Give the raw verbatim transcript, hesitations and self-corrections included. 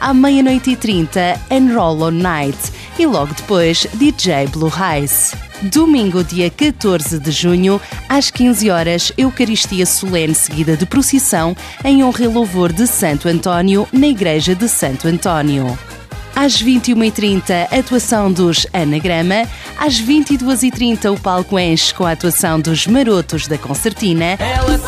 À meia-noite e trinta, Unroll On Night e logo depois D J Blue Eyes. Domingo, dia catorze de junho, às quinze horas, Eucaristia Solene seguida de procissão em honra e louvor de Santo António na Igreja de Santo António. Às vinte e uma e trinta, atuação dos Anagrama. Às vinte e duas e trinta, o palco enche com a atuação dos Marotos da Concertina.